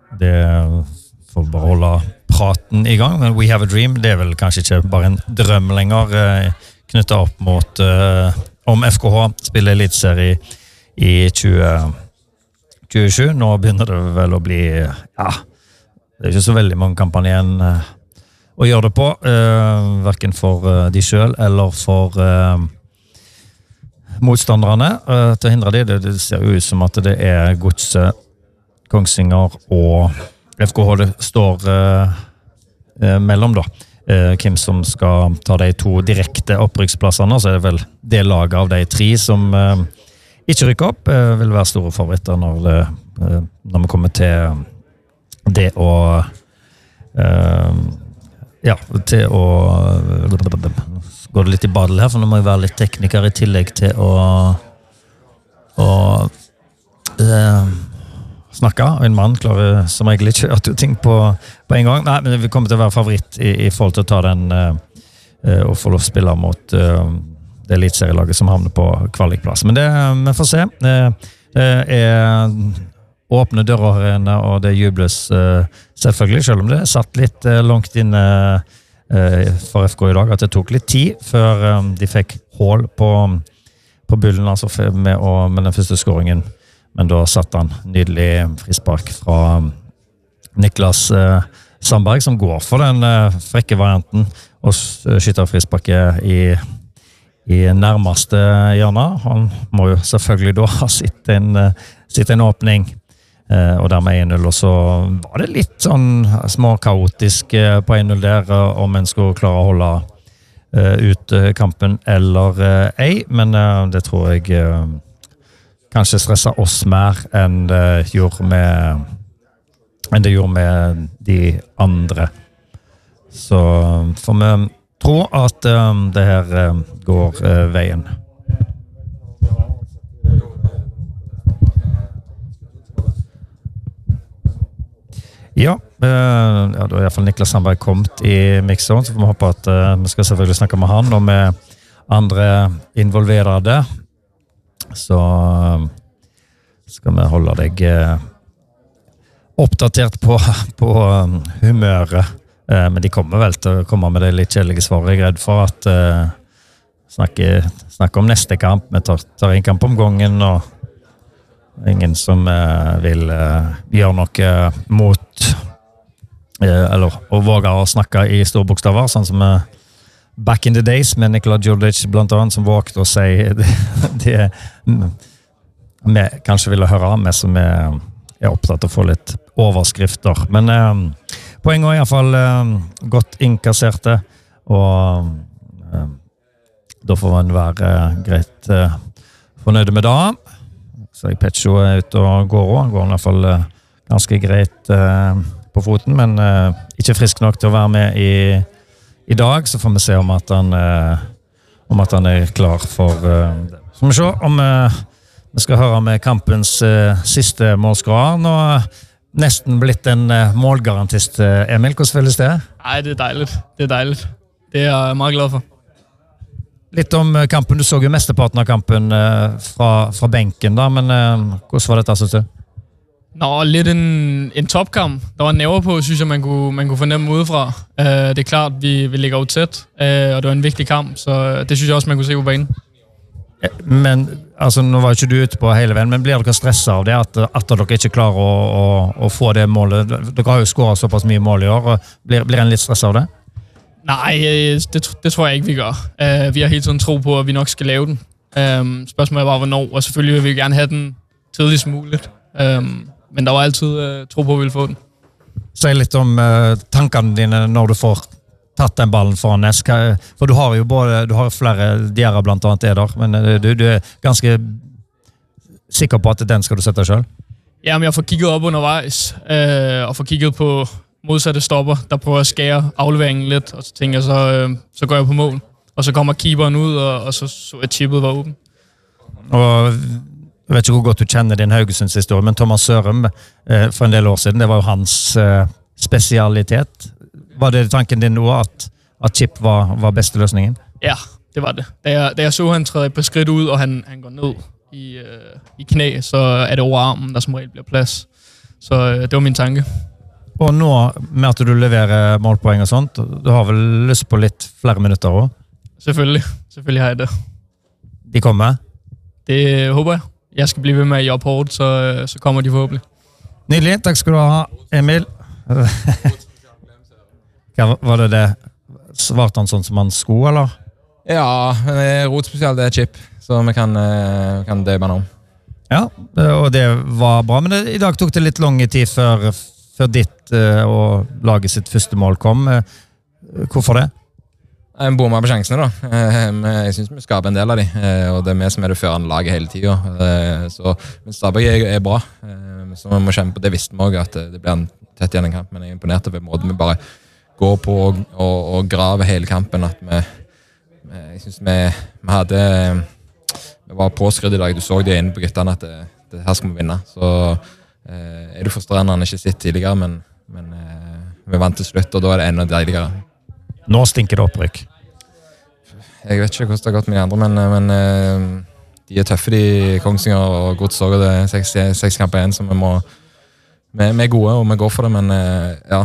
det får bare holde praten I gang, men We Have a Dream, det vel kanskje ikke bare en drøm lenger, knyttet opp mot om FKH spiller elitserie I 2027. Nå begynner det vel å bli, det ikke så veldig mange kampanjer igjen å gjøre det på, hverken for de selv eller for motstanderne til å hindre det. Det ser jo ut som at det Godset, Kongsvinger og FKH det står mellom da. Hvem som skal ta de 2 direkte opprykksplassene, så det vel det laget av de 3 som ikke rykker opp, vil være store favoritter når vi kommer til det å til å går det litt I badel her, for nå må jeg være litt tekniker I tillegg til å snakke, og en mann klarer som regel ikke å gjøre 2 ting på en gang. Nei, men vi kommer til å være favoritt I forhold til å ta den og få lov å spille mot det elitserielaget som havner på kvalikplass. Men det, vi får se. Det åpne dører her inne, og det jubles selvfølgelig, selv om det satt litt langt inne for FK I dag, at det tok litt tid før de fikk hål på bullen, altså med den første skåringen. Men da satt han nydelig frispark fra Niklas Sandberg, som går for den frekke varianten, og skyter frisparket I nærmeste hjørne. Han må jo selvfølgelig da ha sitt en åpning, og dermed 1-0, og så var det litt sånn småkaotisk på 1-0 der, om en skulle klare å holde ut kampen eller ei, men det tror jeg kanskje stresset oss mer enn det gjorde med de andre. Så får vi tro at det her går veien. Ja, da I hvert fall Niklas Sandberg kommet I mixzone, så får vi håpe at vi skal selvfølgelig snakke med han og med andre involverede. Så skal vi holde deg oppdatert på humøret, men de kommer vel til å komme med det litt kjedelige svaret. Jeg redd for at snakke om neste kamp, vi tar en kamp om gangen, og ingen som vil gjøre noe mot eller å våge å snakke I store bokstaver, sånn som back in the days med Nikola Djurdjic blant annet, som vågte å si det vi kanskje ville høre, vi som opptatt av å få litt overskrifter. Men poenget I hvert fall godt innkasserte, og da får man være greit fornøyde med det. Så Pecho ute og går også. Han går I hvert fall ganske greit på foten, men ikke frisk nok til å være med I dag, så får vi se om at han klar for det. Så må vi se om vi skal høre med kampens siste målskårer. Nå nesten blitt en målgarantist, Emil. Hvordan føles det? Nej, det dejligt. Det dejligt. Det jeg meget glad for. Litt om kampen. Du så jo mesteparten av kampen fra benken, da, men hvordan var dette, synes du? Lidt en topkamp. Der var næver på, synes jeg, man kunne fornemme udefra. Det klart, vi ligger jo tæt, og det var en vigtig kamp, så det synes jeg også, man kunne se på banen. Men, altså, nå var ikke du ute på hele veien, men blir dere stresset av det, at dere ikke klarer å få det målet? Dere har jo skåret såpass mye mål I år, og blir en litt stresset av det? Nej, det tror jeg ikke, vi gør. Vi har hele tiden tro på, at vi nok skal lave den. Spørgsmålet bare, hvornår, og selvfølgelig vil vi gerne have den tidligst muligt. Men der var altid tro på, at vi ville få den. Si litt om tankene dine når du får tatt den ballen foran Nesk. For du har jo flere diærer blant annet der, men du ganske sikker på at den skal du sette selv? Ja, men jeg får kigget op undervejs, og får kigget på modsatte stopper, der prøver at skære afleveringen lidt, og så tænker jeg, så går jeg på mål. Og så kommer keeperen ud, og så jeg chippet var åben. Og jeg vet ikke hvor godt du kjenner din Haugesunds historie, men Thomas Sørum for en del år siden, det var jo hans spesialitet. Var det tanken din nå at chip var beste løsningen? Ja, det var det. Da jeg så han træde på skridt ud, og han går ned i knæ, så det over armen, der som regel bliver plads. Så det var min tanke. Og nå, med at du leverer målpoeng og sånt, du har vel lyst på litt flere minutter også? Selvfølgelig har jeg det. De kommer? Det håper jeg. Jeg skal blive ved med at jobbe hårdt, så kommer de forhåbentlig. Nydelig, takk skal du ha, Emil. Var det? Svarte han sånn som han sko, eller? Ja, rotspesial det chip, så vi kan døpe han om. Ja, og det var bra, men i dag tok det litt lang tid før ditt og laget sitt første mål kom. Hvorfor det? Jeg bommer på sjansene da. Jeg synes vi skaper en del av de, og det vi som det førende laget hele tiden. Men Stabæk bra, så vi må kjempe på det visste vi også, at det blir en tett igjen en kamp, men jeg imponert over måten vi bare går på og graver hele kampen, at jeg synes vi var påskrydd i dag, du så det inne på guttene at det her skal vi vinne, så det frustrerende han ikke sitt tidligere, men vi vant til slutt, og da det enda deiligere. Nå stinker det opprykk. Jeg vet ikke hvordan det har gått med de andre, men de tøffe, de Kongsvinger og Gods også, det 6 kamper igjen, så vi gode, og vi går for det, men ja,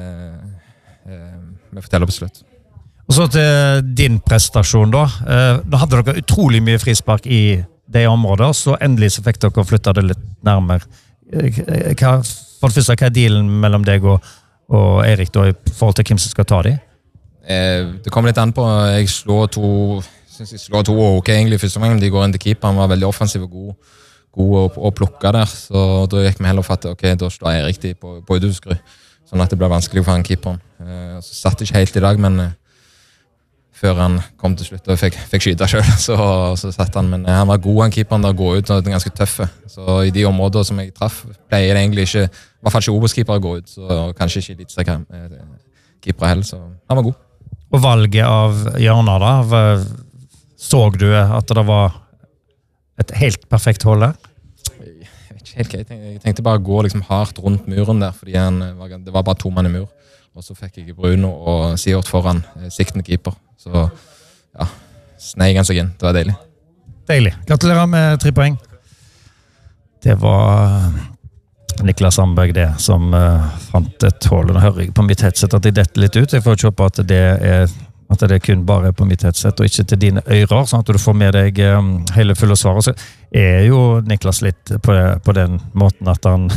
vi forteller på slutt. Og så til din prestasjon da. Da hadde dere utrolig mye frispark i det området, så endelig så fikk dere flytte det litt nærmere. For det første, hva dealen mellom deg og Erik da, i forhold til hvem som skal ta de? Det kommer litt an på. Jeg slår to ok egentlig i første gang, men de går inn til keeper. Han var veldig offensiv og god å plukke der, så da gikk vi heller for at ok, da slår Erik de på utoverskru, sånn at det ble vanskelig for han keeperen. Så satt det ikke helt i dag, men før han kom til slutt og fikk skyte selv, så satt han, men han var god, han keeperen der, gå ut, og den ganske tøffe. Så i de områdene som jeg traff, pleier det egentlig ikke, i hvert fall ikke Obos-keeper å gå ut, så kanskje ikke litt keepere heller, så han var god. Og valget av hjørner da, så du at det var et helt perfekt hold der? Jeg vet ikke helt, jeg tenkte bare å gå liksom hardt rundt muren der, fordi det var bare 2 mann i mur, og så fikk jeg Bruno og Sivert foran siktende keeper. Så ja, sneik han seg inn. Det var deilig. Deilig. Gratulerer med 3 poeng. Det var Niklas Sandberg det som fant et hål. Nå hører jeg på mitt headset at det detter litt ut. Jeg får ikke håpe at det kun bare på mitt headset og ikke til dine ører, sånn at du får med deg hele fulle svaret. Så jo Niklas litt på den måten at han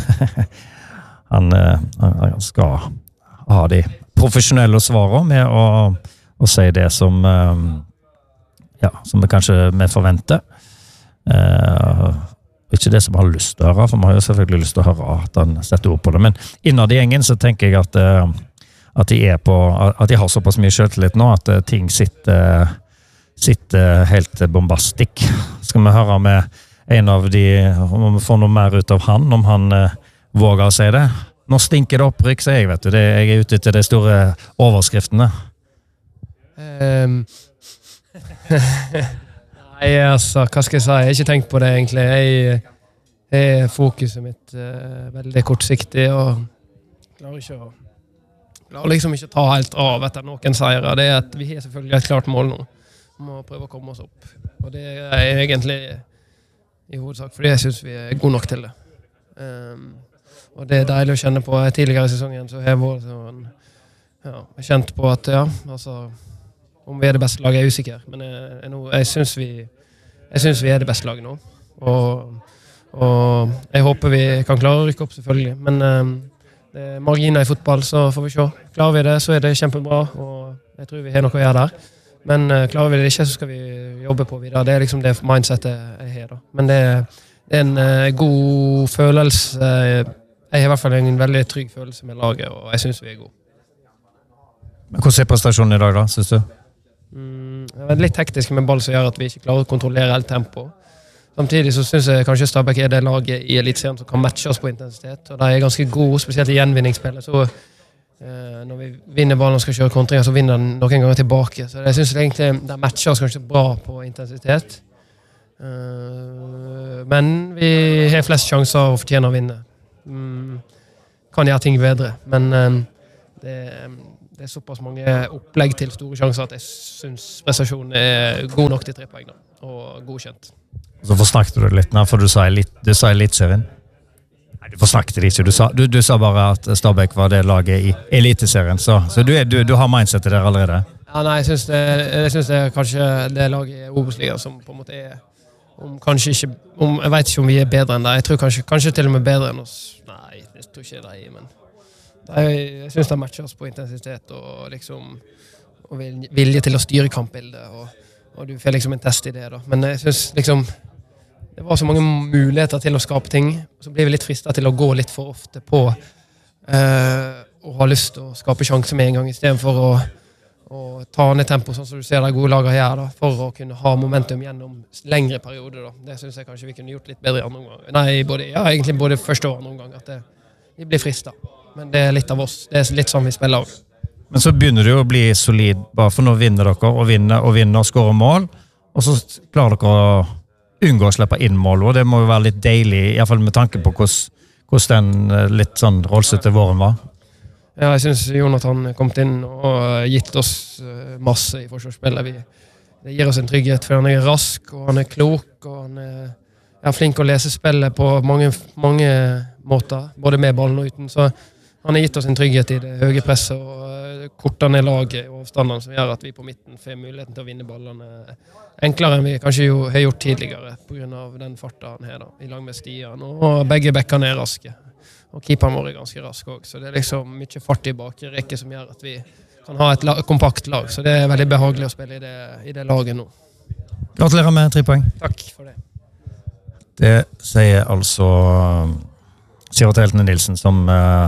skal ha de profesjonelle svarene med å si det som vi kanskje forventer. Ikke det som har lyst til å høre, for man har jo selvfølgelig lyst til å høre at han setter ord på det. Men innad i gjengen så tenker jeg at de har såpass mye selvtillit nå, at ting sitter helt bombastisk. Skal vi høre med en av de, om vi får noe mer ut av han, om han våger å si det. Nå stinker det opprykk, sier jeg, vet du. Jeg ute til de store overskriftene. Nei, altså, hva skal jeg si? Jeg har ikke tenkt på det, egentlig. Jeg fokuset mitt veldig kortsiktig, og klarer liksom ikke å ta helt av etter noen seire. Det at vi har selvfølgelig et klart mål nå. Vi må prøve å komme oss opp. Og det egentlig i hovedsak fordi jeg synes vi gode nok til det. Og det deilig å kjenne på. Tidligere i sesongen så har jeg vært sånn, jeg kjent på at altså, om vi det beste laget usikker, men jeg synes vi det beste laget nå. Og jeg håper vi kan klare å rykke opp selvfølgelig, men det marginer i fotball, så får vi se. Klarer vi det, så det kjempebra, og jeg tror vi har noe å gjøre der. Men klarer vi det ikke, så skal vi jobbe på videre. Det liksom det mindsetet jeg har da. Men det en god følelse. Jeg har i hvert fall en veldig trygg følelse med laget, og jeg synes vi gode. Men hvordan prestasjonen i dag da, synes du? Det er litt hektisk med ball som gjør at vi ikke klarer å kontrollere helt tempo. Samtidig så synes jeg kanskje Stabæk det laget i Elitserien som kan matche oss på intensitet, og de ganske gode, spesielt i gjenvinningsspillet. Så når vi vinner ballen og skal kjøre kontringer, så vinner den noen ganger tilbake. Så jeg synes egentlig de matcher oss kanskje bra på intensitet. Men vi har flest sjanser og fortjener å vinne. Kan gjøre ting bedre, men det er såpass mange opplegg til store sjanser at jeg synes prestasjonen god nok til 3 poeng da, og godkjent. Så forsnakket du litt nå, for du sa Elitserien. Du får snakke til det ikke. Du sa bare at Stabæk var det laget i Eliteserien, så du har mindsetet der allerede? Ja, nei, jeg synes det er kanskje det laget i Obos-ligaen som på en måte kanskje ikke, jeg vet ikke om vi er bedre enn det. Jeg tror kanskje til og med bedre enn oss. Nei, jeg tror ikke det er, men jeg synes det matcher oss på intensitet og liksom og vilje til å styre kampbildet, og du får liksom en test i det da. Men jeg synes liksom det var så mange muligheter til å skape ting, og så blir vi litt fristet til å gå litt for ofte på og ha lyst til å skape sjanser med en gang, i stedet for å ta ned tempo, sånn som du ser de gode lagene her, da, for å kunne ha momentum gjennom lengre perioder. Da. Det synes jeg kanskje vi kunne gjort litt bedre i andre omgang. Nei, egentlig både første og andre omgang, at vi blir fristet. Men det er litt av oss. Det er litt sånn vi spiller også. Men så begynner det jo å bli solid, bare for nå vinner dere, og vinner og skårer mål, og så klarer dere å unngå å slippe inn mål, og det må jo være litt deilig, i hvert fall med tanke på hvordan den litt sånn rollsete våren var. Ja, jeg synes Jonathan kom inn og gitt oss masse i forsvarsspillet. Det gir oss en trygghet, for han er rask, og han er klok, og han er flink å lese spillet på mange måter, både med ballen og uten, så han har gitt oss en trygghet i det høye presset, og korter ned laget og avstandene, som gjør at vi på midten får muligheten til å vinne ballene enklere enn vi kanskje har gjort tidligere, på grunn av den farten han har da, i lag med Stian, og begge bekkene er raske. Og keeperen vår er ganske rask også, så det er liksom mye fart i bakre rekke som gjør at vi kan ha et kompakt lag, så det er veldig behagelig å spille i det laget nå. Gratulerer med 3 poeng. Takk for det. Det sier altså Sivert Heltene Nilsen, som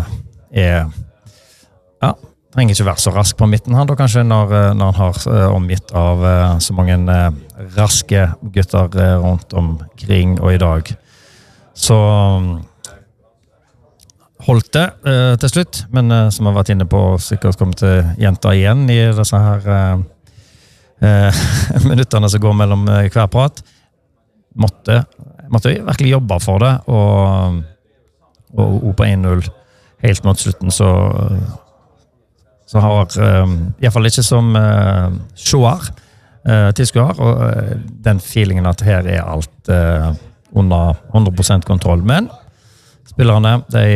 trenger ikke være så rask på midten han, da kanskje når han har omgitt av så mange raske gutter rundt omkring, og i dag så holdt det til slutt, men som har vært inne på, sikkert kommer til jenta igjen i disse her minutterne som går mellom hver prat, måtte virkelig jobbe for det, og på 1-0 helt mot slutten, så har i hvert fall ikke som seer tilskuer, og den feelingen at her er alt under 100% kontroll, men spillerne,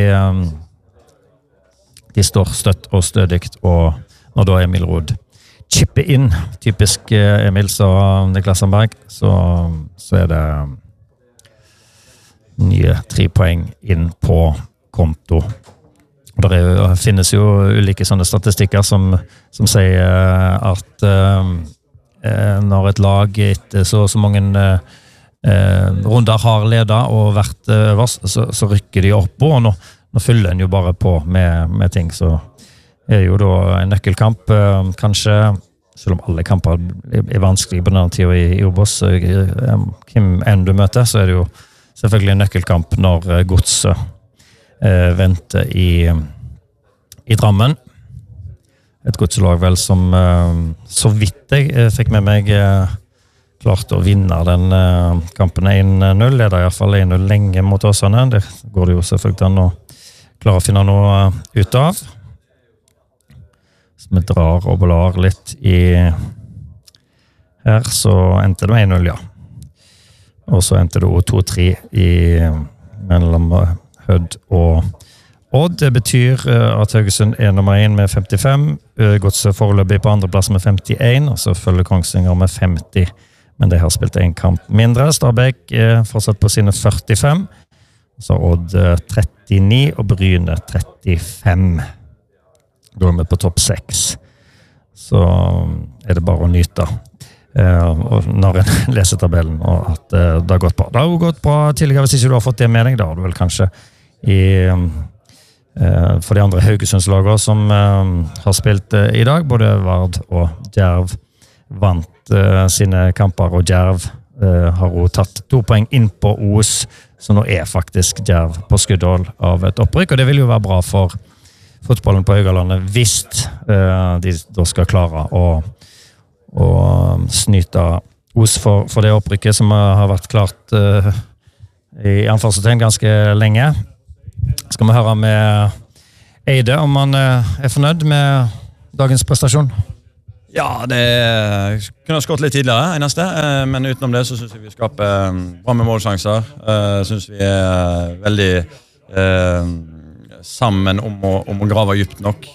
de står støtt og stødigt, og når da Emil Rud chipper inn, typisk Emil og Niklas Sandberg, så er det nye 3 poeng inn på konto. Det finnes jo ulike sånne statistikker som sier at når et lag etter så mange runder har ledet og vært øverst, så rykker de opp, og nå fyller en jo bare på med ting, så er det jo da en nøkkelkamp, kanskje, selv om alle kamper er vanskelige på denne tiden i Obos, hvem enn du møter, så er det jo selvfølgelig en nøkkelkamp når godset venter i Drammen. Et godslag vel som så vidt jeg fikk med meg klart å vinne den kampen 1-0. Det er i hvert fall 1-0 lenge mot Åsane. Det går det jo selvfølgelig an å klare å finne noe ut av. Så vi drar og blar litt i her, så endte det 1-0, ja. Og så endte det 2-3 mellom Hødd og Odd. Det betyr at Haugesund er nummer 1 med 55, Godset foreløpig på andreplass med 51, og så følger Kongsvinger med 50, men de har spilt en kamp mindre. Stabæk er fortsatt på sine 45, så Odd 39 og Bryne 35. Da er vi på topp 6, så er det bare å nyte. Og når en leser tabellen, og at det har gått bra. Det har jo gått bra tidligere, hvis ikke du har fått det med deg, da har du vel kanskje for de andre Haugesundslagene som har spilt i dag, både Vard og Djerv vant sine kamper, og Djerv har jo tatt 2 poeng inn på Os, så nå er faktisk Djerv på skuddhold av et opprykk, og det vil jo være bra for fotballen på Haugalandet hvis de da skal klare og snyte Os for det opprykket som har vært klart i anførselstegn ganske lenge. Skal vi høre med Eide om han er fornøyd med dagens prestasjon? Ja, det kunne ha skått litt tidligere, eneste, men utenom det så synes jeg vi skaper bra med målsjanser. Synes vi er veldig sammen om å grave dypt nok,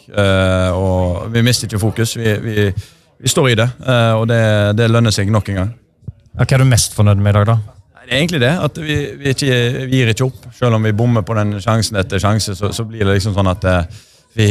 og vi mister ikke fokus, vi står i det, og det lønner seg nok en gang. Hva er du mest fornøyd med i dag da? Det egentlig det, at vi gir ikke opp, selv om vi bommer på den sjansen etter sjanse, så blir det liksom sånn at vi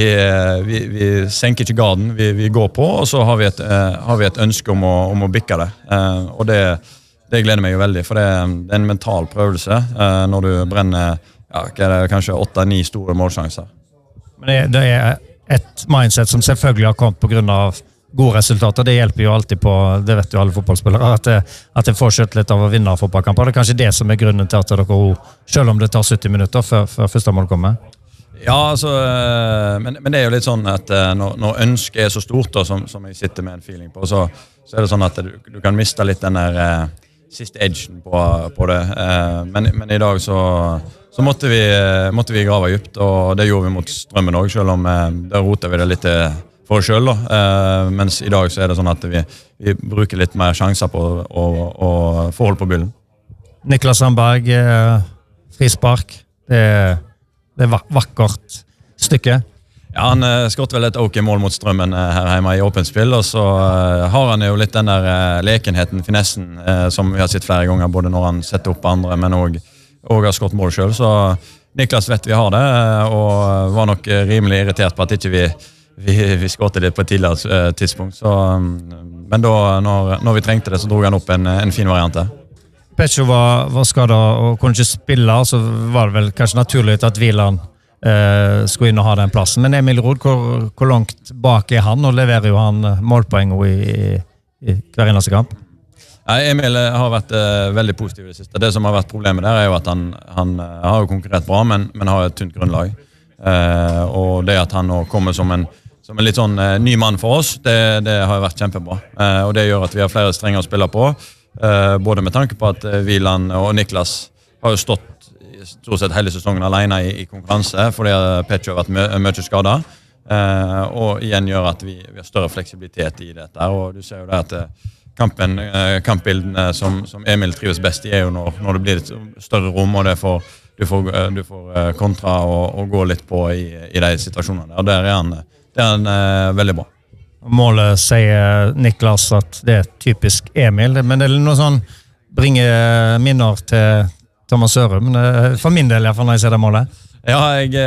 senker ikke garden, vi går på, og så har vi et ønske om å bikke det, og det gleder meg jo veldig, for det er en mental prøvelse når du brenner kanskje 8-9 store målsjanser. Men det er et mindset som selvfølgelig har kommet på grunn av gode resultater, det hjelper jo alltid på, det vet jo alle fotballspillere, at det får skjøtt litt av å vinne fotballkamper. Det er kanskje det som er grunnen til at dere, selv om det tar 70 minutter før første mål kommer? Ja, altså, men det er jo litt sånn at når ønsket er så stort, da, som jeg sitter med en feeling på, så er det sånn at du kan miste litt den der siste edgen på det. Men i dag så måtte vi grave dypt, og det gjorde vi mot Strømmen også, selv om der rotet vi det litt for oss selv, mens i dag så er det sånn at vi bruker litt mer sjanser på å forholde på byllen. Niklas Sandberg, frispark, det er vakkert stykke. Ja, han skåret vel et ok mål mot Strømmen her hjemme i åpent spill, og så har han jo litt den der lekenheten, finessen, som vi har sett flere ganger, både når han setter opp andre, men også har skåret mål selv, så Niklas vet vi har det, og var nok rimelig irritert på at ikke vi skårte det på et tidligere tidspunkt, men da, når vi trengte det, så drog han opp en fin variant der. Pecho var skadet og kunne ikke spille, så var det vel kanskje naturlig at Wieland skulle inn og ha den plassen. Men Emil Rod, hvor langt bak er han, og leverer jo han målpoeng i hver eneste kamp? Emil har vært veldig positiv i det siste. Det som har vært problemet der er jo at han har jo konkurrert bra, men har et tynt grunnlag. Og det at han nå kommer som en litt sånn ny mann for oss, det har vært kjempebra. Og det gjør at vi har flere strenger å spille på, både med tanke på at Wieland og Niklas har jo stått stort sett hele sesongen alene i konkurranse, fordi Pecho har vært mye skadet, og igjen gjør at vi har større fleksibilitet i dette, og du ser jo det at kampbildene som Emil trives best i er jo når det blir et større rom, og du får kontra og gå litt på i de situasjonene, og der er han veldig bra. Målet sier Niklas at det er typisk Emil, men det er noe sånn bringer minner til Thomas Sørum, for min del i hvert fall når jeg ser det målet. Ja,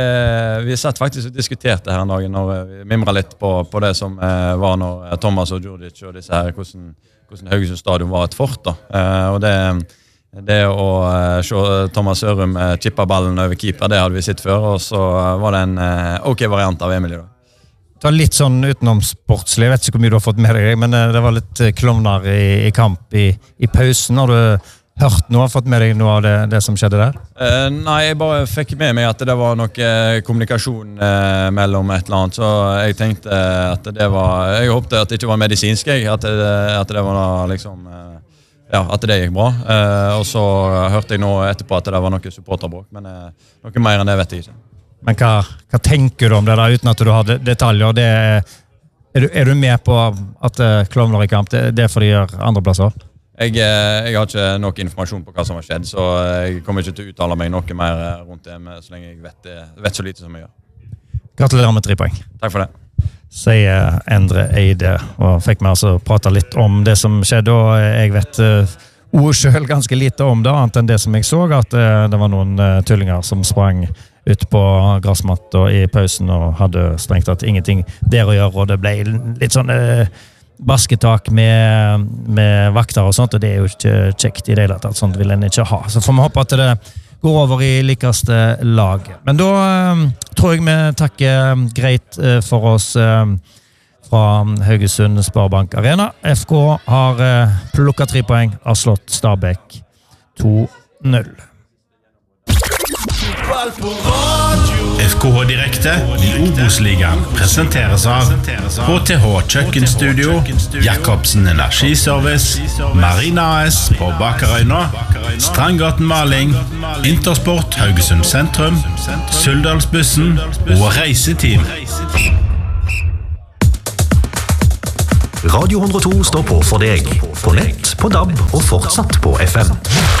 vi satt faktisk og diskuterte her en dag når vi mimret litt på det som var når Thomas og Djurdjic og disse her, hvordan Haugesund stadion var et fort da. Og det å se Thomas Sørum chippa ballen over keeper, det hadde vi sett før, og så var det en ok variant av Emil i dag. Det var litt sånn utenomsportslig, jeg vet ikke hvor mye du har fått med deg, men det var litt klovner i kamp i pausen. Har du hørt noe, fått med deg noe av det som skjedde der? Nei, jeg bare fikk med meg at det var noe kommunikasjon mellom et eller annet, så jeg tenkte at jeg håpte at det ikke var medisinsk, at det var liksom, ja, at det gikk bra. Og så hørte jeg nå etterpå at det var noe supporterbråk, men noe mer enn det vet jeg ikke. Men hva tenker du om det der, uten at du har detaljer? Er du med på at klovner i kamp, det er for de gjør andre plasser? Jeg har ikke nok informasjon på hva som har skjedd, så jeg kommer ikke til å uttale meg noe mer rundt det, så lenge jeg vet så lite som jeg gjør. Gratulerer med 3 poeng. Takk for det. Sier Endre Eide, og fikk meg altså prate litt om det som skjedde, og jeg vet selv ganske lite om det, annet enn det som jeg så, at det var noen tullinger som sprang ut på grassmatta i pausen og hadde strengt tatt ingenting der å gjøre, og det ble litt sånn basketak med vakter og sånt, og det er jo ikke kjekt i det hele tatt, sånt vil en ikke ha. Så får vi håpe at det går over i likeste lag. Men da tror jeg vi takker greit for oss fra Haugesund Sparebank Arena. FK har plukket 3 poeng, har slått Stabæk 2-0. FKH Direkte i Obos-ligaen presenteres av HTH Kjøkkenstudio, Jakobsen Energiservice, Marina AS på Bakerøyna, Strandgaten Maling, Intersport Haugesund Sentrum, Suldalsbussen og Reiseteam. Radio 102 står på for deg, på nett, på DAB og fortsatt på FM.